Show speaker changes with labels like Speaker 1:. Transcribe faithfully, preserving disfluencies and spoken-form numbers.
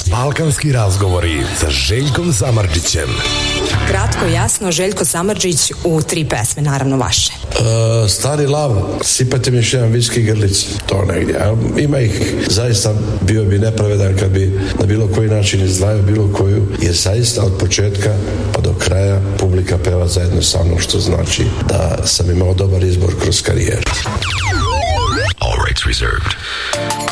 Speaker 1: Balkanski razgovori sa Željkom Samardžićem.
Speaker 2: Kratko, jasno, Željko Samardžić u tri pesme, naravno vaše.
Speaker 3: Uh, stari lav, sipate mi još jedan viski grlic, to negdje. Ima ih, zaista bio bi nepravedan kad bi na bilo koji način izdvajao bilo koju, jer zaista od početka pa do kraja publika peva zajedno sa mnom, što znači da sam imao dobar izbor kroz karijeru.
Speaker 4: All rights reserved.